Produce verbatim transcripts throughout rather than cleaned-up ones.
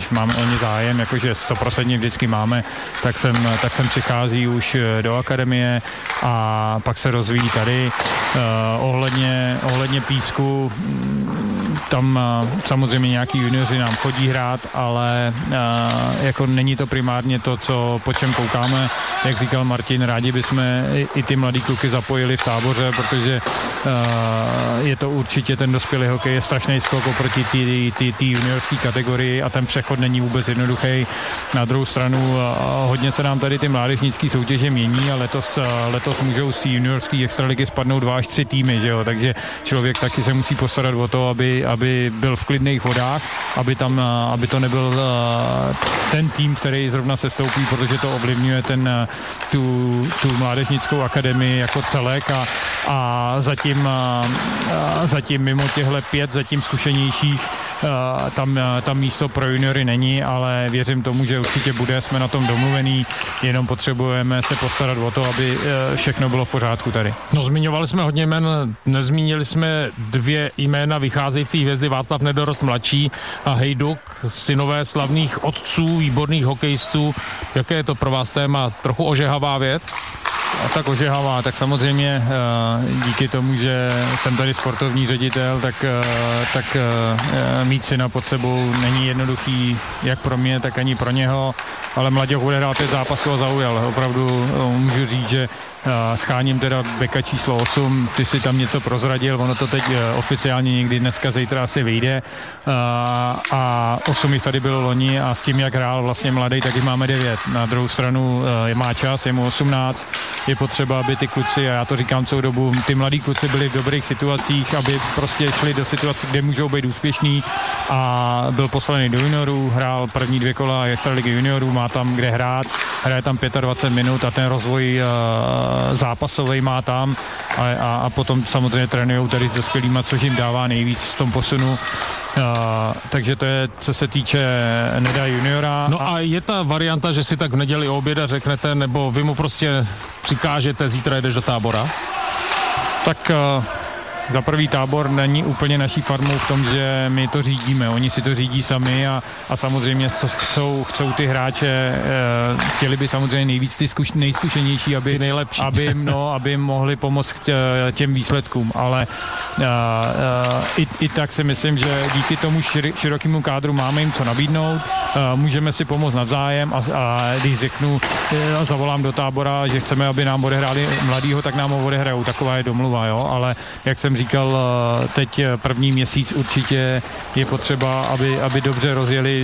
když máme o ně zájem, jakože sto procent vždycky máme, tak sem, tak sem přichází už do akademie a pak se rozvíjí tady. Uh, ohledně, ohledně písku, tam uh, samozřejmě nějaký junioři nám chodí hrát, ale uh, jako není to primárně to, co, po čem koukáme. Jak říkal Martin, rádi bychom i, i ty mladý kluky zapojili v táboře, protože uh, je to určitě ten dospělý hokej, je strašný skok oproti té juniorské kategorii a ten přechod není vůbec jednoduchý. Na druhou stranu uh, hodně se nám tady ty mládežnické soutěže mění a letos, uh, letos můžou z té juniorské extraligy spadnout dva až tři týmy, že jo? Takže člověk taky se musí postarat o to, aby, aby byl v klidných vodách, aby tam, uh, aby to nebyl uh, ten tým, který zrovna se stoupí, protože to ovlivňuje ten, uh, tu, tu mládežnickou akademii jako celek a, a zatím, a, a zatím mimo těchto pět zatím zkušenějších a, tam, a, tam místo pro juniory není, ale věřím tomu, že určitě bude, jsme na tom domluvený, jenom potřebujeme se postarat o to, aby všechno bylo v pořádku tady. No, zmiňovali jsme hodně jmen, nezmínili jsme dvě jména vycházející hvězdy, Václav Nedorost mladší a Hejduk, synové slavných otců, výborných hokejistů. Jaké je to pro vás téma? Trochu ožehavá věc? A tak ožehavá, tak samozřejmě díky tomu, že jsem tady sportovní ředitel, tak, tak mít syna pod sebou není jednoduchý jak pro mě, tak ani pro něho, ale Mladěch odehrál teď zápasu a zaujal. Opravdu můžu říct, že scháním teda beka číslo osm, ty si tam něco prozradil, ono to teď oficiálně někdy dneska, zítra asi vyjde a osm jich tady bylo loni a s tím, jak hrál vlastně mladý, tak jich máme devět. Na druhou stranu má čas, je mu osmnáct, je potřeba, aby ty kluci, a já to říkám celou dobu, ty mladí kluci byli v dobrých situacích, aby prostě šli do situací, kde můžou být úspěšní a byl poslaný do juniorů, hrál první dvě kola extraligy juniorů, má tam kde hrát, hraje tam dvacet pět minut a ten rozvoj zápasový má tam a, a, a potom samozřejmě trénujou tady s dospělýma, což jim dává nejvíc v tom posunu. Uh, takže to je, co se týče Neda juniora. No a je ta varianta, že si tak v neděli oběda řeknete, nebo vy mu prostě přikážete, zítra jdeš do tábora? Tak uh, za prvý tábor není úplně naší farmou v tom, že my to řídíme. Oni si to řídí sami a, a samozřejmě chcou, chcou ty hráče, e, chtěli by samozřejmě nejvíc ty zkuš, nejzkušenější, aby, nejlepší. aby, no, aby mohli pomoct těm výsledkům. Ale e, e, i, i tak si myslím, že díky tomu šir, širokému kádru máme jim co nabídnout. E, můžeme si pomoct navzájem a, a když řeknu a e, zavolám do tábora, že chceme, aby nám odehráli mladýho, tak nám ho odehrajou. Taková je domluva, jo. Ale jak jsem říkal, teď první měsíc určitě je potřeba, aby, aby dobře rozjeli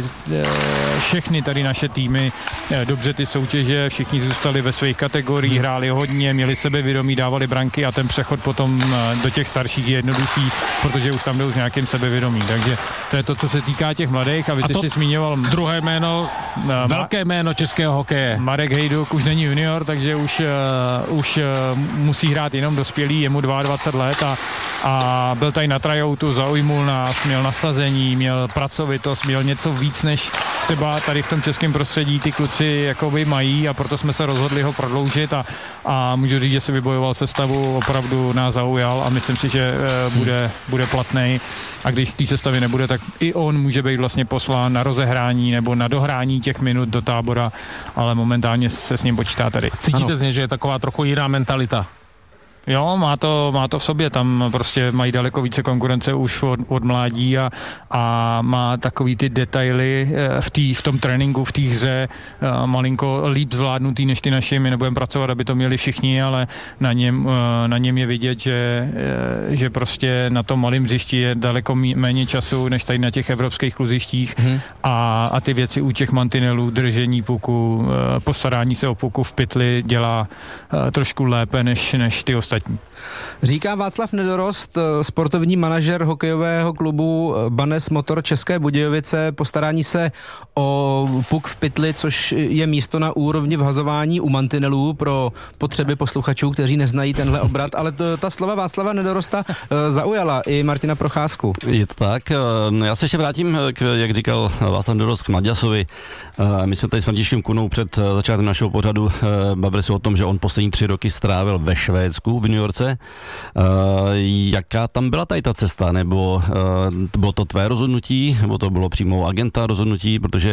všechny tady naše týmy, dobře ty soutěže, všichni zůstali ve svých kategoriích, hráli hodně, měli sebevědomí, dávali branky a ten přechod potom do těch starších je jednodušší, protože už tam jdou s nějakým sebevědomím. Takže to je to, co se týká těch mladých a vy jste si zmiňoval druhé jméno, uh, velké jméno českého hokeje. Marek Hejduk už není junior, takže už, uh, už uh, musí hrát jenom dospělý, je mu dvacet dva let a a byl tady na tryoutu, zaujmul nás, měl nasazení, měl pracovitost, měl něco víc, než třeba tady v tom českém prostředí ty kluci jakoby mají a proto jsme se rozhodli ho prodloužit a, a můžu říct, že si vybojoval sestavu, opravdu nás zaujal a myslím si, že e, bude, bude platnej a když v té sestavě nebude, tak i on může být vlastně poslán na rozehrání nebo na dohrání těch minut do tábora, ale momentálně se s ním počítá tady. Cítíte ano. z něj, že je taková trochu jiná mentalita? Jo, má to, má to v sobě, tam prostě mají daleko více konkurence už od, od mládí a, a má takový ty detaily v, tý, v tom tréninku, v té hře malinko líp zvládnutý než ty naši, my nebudeme pracovat, aby to měli všichni, ale na něm, na něm je vidět, že, že prostě na tom malém hřišti je daleko méně času, než tady na těch evropských kluzištích hmm. a, a ty věci u těch mantinelů, držení puku, postarání se o puku v pytli dělá trošku lépe než, než ty ostatní. Říká Václav Nedorost, sportovní manažer hokejového klubu Banes Motor České Budějovice, postarání se o puk v pytli, což je místo na úrovni vhazování u mantinelů pro potřeby posluchačů, kteří neznají tenhle obrat, ale to, ta slova Václava Nedorosta zaujala i Martina Procházku. Je to tak. Já se ještě vrátím, k, jak říkal Václav Nedorost, k Maďasovi. My jsme tady s Františkem Kunou před začátkem našeho pořadu bavili se o tom, že on poslední tři roky strávil ve Švédsku, v New Yorkce. Jaká tam byla tady ta cesta? Nebo bylo to tvé rozhodnutí? Nebo to bylo přímo agenta rozhodnutí? Protože